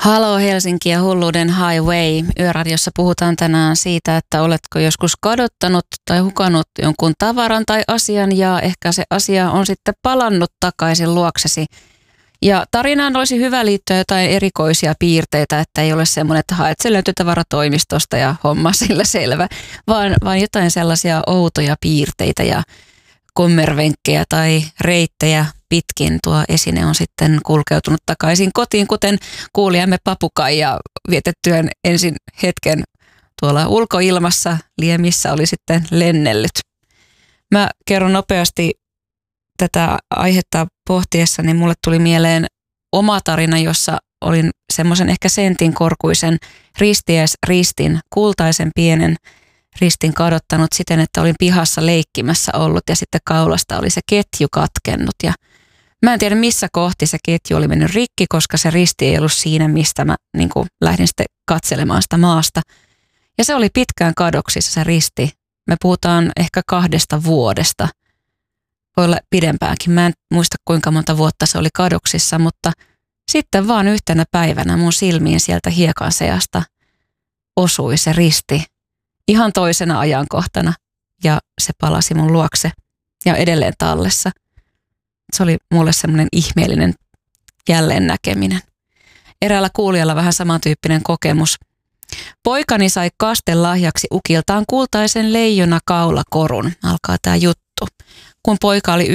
Halo Helsinki ja hulluuden highway. Yöradiossa puhutaan tänään siitä, että oletko joskus kadottanut tai hukannut jonkun tavaran tai asian ja ehkä se asia on sitten palannut takaisin luoksesi. Ja tarinaan olisi hyvä liittyä jotain erikoisia piirteitä, että ei ole semmoinen, että haet se löytötavaratoimistosta ja homma sillä selvä, vaan jotain sellaisia outoja piirteitä ja kommervenkkejä tai reittejä pitkin tuo esine on sitten kulkeutunut takaisin kotiin, kuten kuulijamme Papukaija vietettyään ensin hetken tuolla ulkoilmassa liemissä oli sitten lennellyt. Mä kerron nopeasti tätä aihetta pohtiessani, mulle tuli mieleen oma tarina, jossa olin semmoisen ehkä sentin korkuisen ristiäisristin, kultaisen pienen ristin kadottanut siten, että olin pihassa leikkimässä ollut ja sitten kaulasta oli se ketju katkennut ja mä en tiedä missä kohti se ketju oli mennyt rikki, koska se risti ei ollut siinä, mistä mä lähdin sitten katselemaan sitä maasta. Ja se oli pitkään kadoksissa se risti. Me puhutaan ehkä 2 vuodesta. Voi olla pidempäänkin. Mä en muista kuinka monta vuotta se oli kadoksissa, mutta sitten vaan yhtenä päivänä mun silmiin sieltä hiekan seasta osui se risti ihan toisena ajankohtana ja se palasi mun luokse ja edelleen tallessa. Se oli mulle semmoinen ihmeellinen jälleen näkeminen. Eräällä kuulijalla vähän samantyyppinen kokemus. Poikani sai kastelahjaksi ukiltaan kultaisen leijona-kaulakorun. Alkaa tää juttu. Kun poika oli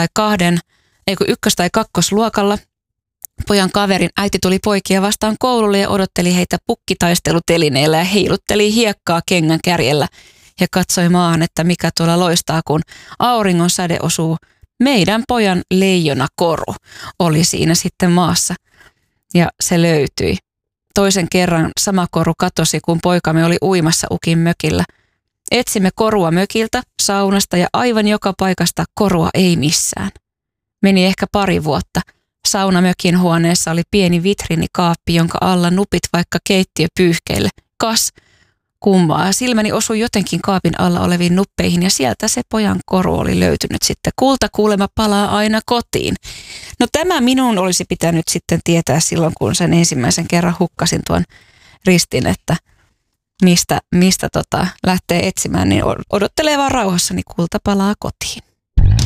1 tai 2 luokalla, pojan kaverin äiti tuli poikia vastaan koululle ja odotteli heitä pukkitaistelutelineillä ja heilutteli hiekkaa kengän kärjellä ja katsoi maahan, että mikä tuolla loistaa, kun auringon säde osuu. Meidän pojan leijonakoru oli siinä sitten maassa ja se löytyi. Toisen kerran sama koru katosi, kun poikamme oli uimassa ukin mökillä. Etsimme korua mökiltä, saunasta ja aivan joka paikasta korua ei missään. Meni ehkä 2 vuotta. Saunamökin huoneessa oli pieni vitriinikaappi, jonka alla nupit vaikka keittiöpyyhkeille. Kas! Kummaa. Silmäni osui jotenkin kaapin alla oleviin nuppeihin ja sieltä se pojan koru oli löytynyt sitten. Kulta kuulemma palaa aina kotiin. No tämä minun olisi pitänyt sitten tietää silloin, kun sen ensimmäisen kerran hukkasin tuon ristin, että mistä lähtee etsimään, niin odottelee vaan rauhassa, niin kulta palaa kotiin.